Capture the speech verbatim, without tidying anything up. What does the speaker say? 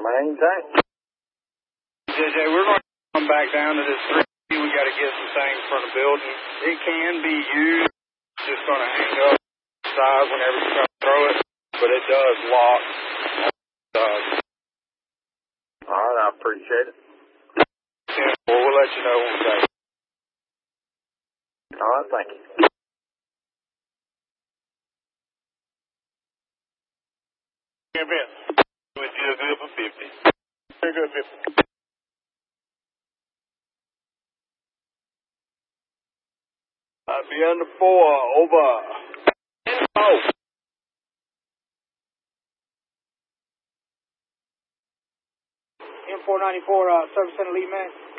main tank. J J, we're going to come back down to this three. We got to get some things from the building. It can be used. It's just going to hang up size whenever you try to throw it, but it does lock. It does. All right, I appreciate it. Yeah, well, we'll let you know when we got it. All right, thank you. Vince, we feel good for fifty. Very good, fifty. I'll be under four, over. Oh. M four ninety-four, uh, Service Center Lead Man.